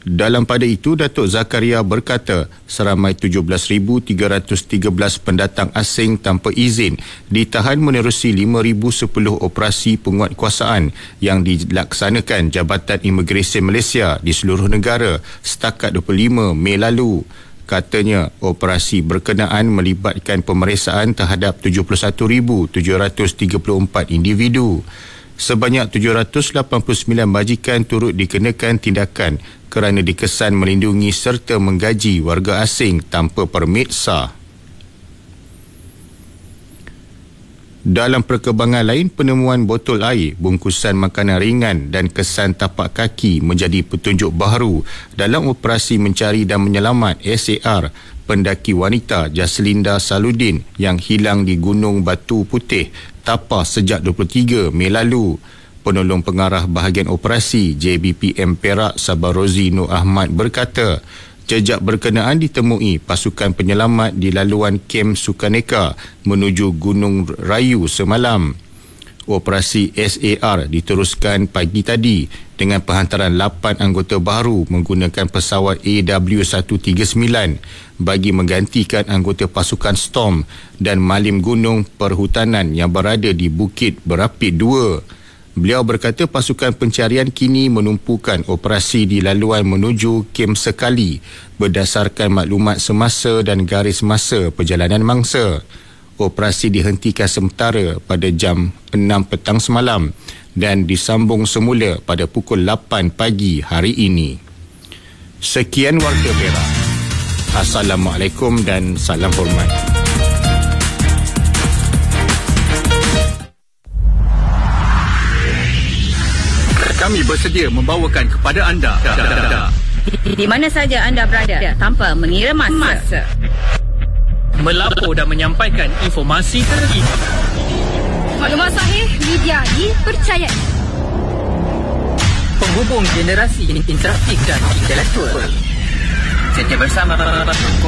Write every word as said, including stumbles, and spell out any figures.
Dalam pada itu, Datuk Zakaria berkata seramai tujuh belas ribu tiga ratus tiga belas pendatang asing tanpa izin ditahan menerusi lima ribu sepuluh operasi penguatkuasaan yang dilaksanakan Jabatan Imigresen Malaysia di seluruh negara setakat dua puluh lima Mei lalu. Katanya, operasi berkenaan melibatkan pemeriksaan terhadap tujuh puluh satu ribu tujuh ratus tiga puluh empat individu. Sebanyak tujuh ratus lapan puluh sembilan bajikan turut dikenakan tindakan kerana dikesan melindungi serta menggaji warga asing tanpa permit sah. Dalam perkembangan lain, penemuan botol air, bungkusan makanan ringan dan kesan tapak kaki menjadi petunjuk baharu dalam operasi mencari dan menyelamat S A R pendaki wanita Jaslinda Saludin yang hilang di Gunung Batu Putih, Tapah sejak dua puluh tiga Mei lalu. Penolong pengarah bahagian operasi J B P M Perak Sabarozi Nur Ahmad berkata, jejak berkenaan ditemui pasukan penyelamat di laluan kem Sukaneka menuju Gunung Rayu semalam. Operasi S A R diteruskan pagi tadi dengan penghantaran lapan anggota baru menggunakan pesawat A W seratus tiga puluh sembilan bagi menggantikan anggota pasukan Storm dan Malim Gunung Perhutanan yang berada di Bukit Berapit dua. Beliau berkata pasukan pencarian kini menumpukan operasi di laluan menuju kem Sekali berdasarkan maklumat semasa dan garis masa perjalanan mangsa. Operasi dihentikan sementara pada jam enam petang semalam dan disambung semula pada pukul lapan pagi hari ini. Sekian Warta Perak. Assalamualaikum dan salam hormat. Kami bersedia membawakan kepada anda di, di mana saja anda berada tanpa mengira masa. masa. Melapor dan menyampaikan informasi terkini. Maklumat sahih, media dipercayai. Penghubung generasi interaktif dan intelektual. Setia bersama